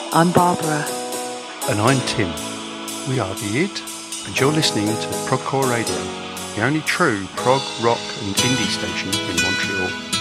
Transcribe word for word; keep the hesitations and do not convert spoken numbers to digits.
I'm Barbara. And I'm Tim. We are The Id, and you're listening to Progcore Radio, the only true prog, rock and indie station in Montreal.